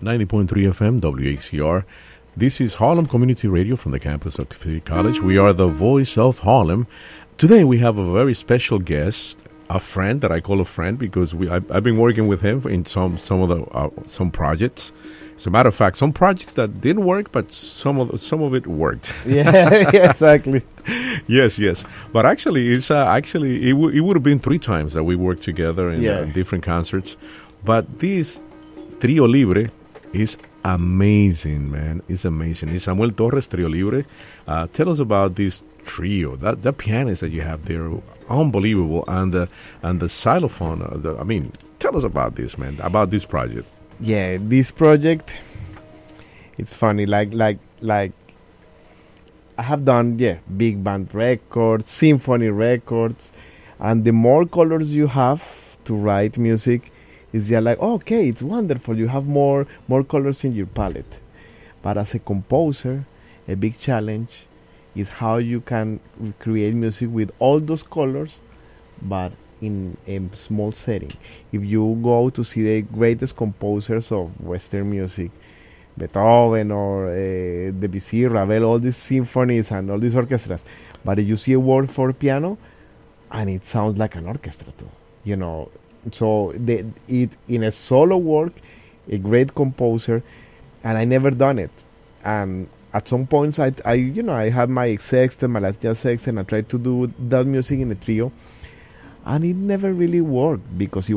90.3 FM, WHCR. This is Harlem Community Radio from the campus of City College. We are the voice of Harlem. Today we have a very special guest, a friend that I call a friend because I've been working with him in some projects. As a matter of fact, some projects that didn't work, but some of it worked. Yeah, exactly. Yes. But actually, it would have been 3 times that we worked together in different concerts. But this Trio Libre is amazing, man. It's amazing. It's Samuel Torres Trio Libre. Tell us about this trio. The pianist that you have there, unbelievable, and the xylophone. Tell us about this, man. About this project. Yeah, this project, it's funny. Like I have done big band records, symphony records, and the more colors you have to write music, is just like, okay, it's wonderful. You have more colors in your palette. But as a composer, a big challenge is how you can create music with all those colors, but in a small setting. If you go to see the greatest composers of Western music, Beethoven or Debussy, Ravel, all these symphonies and all these orchestras, but if you see a word for piano, and it sounds like an orchestra too, So in a solo work, a great composer, and I never done it. And at some points, I had my sextet, my last jazz sextet, and I tried to do that music in a trio, and it never really worked because it